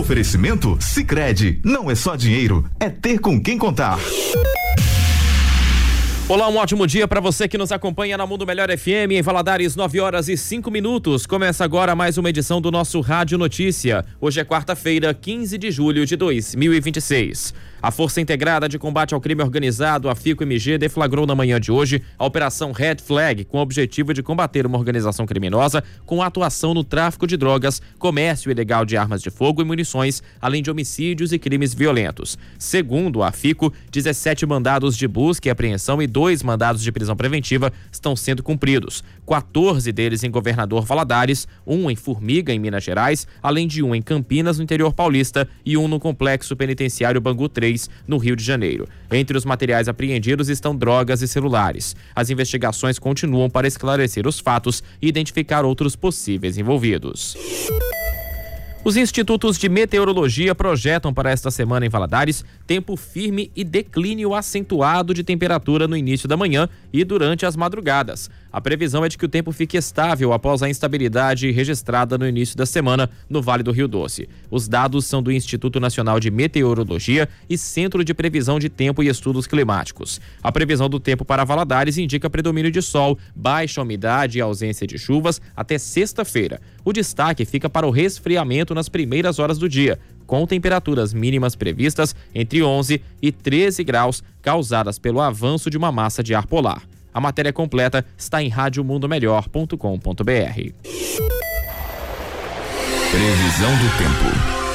Oferecimento Sicredi. Não é só dinheiro, é ter com quem contar. Olá, um ótimo dia para você que nos acompanha na Mundo Melhor FM em Valadares, 9h05. Começa agora mais uma edição do nosso Rádio Notícia. Hoje é quarta-feira, 15 de julho de 2026. A Força Integrada de Combate ao Crime Organizado, a FICO-MG, deflagrou na manhã de hoje a Operação Red Flag, com o objetivo de combater uma organização criminosa com atuação no tráfico de drogas, comércio ilegal de armas de fogo e munições, além de homicídios e crimes violentos. Segundo a FICO, 17 mandados de busca e apreensão e 2 mandados de prisão preventiva estão sendo cumpridos. 14 deles em Governador Valadares, 1 em Formiga, em Minas Gerais, além de 1 em Campinas, no interior paulista, e 1 no Complexo Penitenciário Bangu 3, no Rio de Janeiro. Entre os materiais apreendidos estão drogas e celulares. As investigações continuam para esclarecer os fatos e identificar outros possíveis envolvidos. Os institutos de meteorologia projetam para esta semana em Valadares tempo firme e declínio acentuado de temperatura no início da manhã e durante as madrugadas. A previsão é de que o tempo fique estável após a instabilidade registrada no início da semana no Vale do Rio Doce. Os dados são do Instituto Nacional de Meteorologia e Centro de Previsão de Tempo e Estudos Climáticos. A previsão do tempo para Valadares indica predomínio de sol, baixa umidade e ausência de chuvas até sexta-feira. O destaque fica para o resfriamento nas primeiras horas do dia, com temperaturas mínimas previstas entre 11 e 13 graus, causadas pelo avanço de uma massa de ar polar. A matéria completa está em radiomundomelhor.com.br. Previsão do tempo.